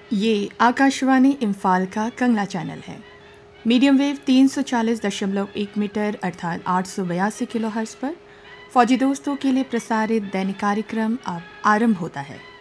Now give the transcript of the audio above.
ये आकाशवाणी इम्फाल का कंगना चैनल है। मीडियम वेव 340.1 मीटर अर्थात 882 किलोहर्ट्ज़ पर फौजी दोस्तों के लिए प्रसारित दैनिक कार्यक्रम अब आरंभ होता है।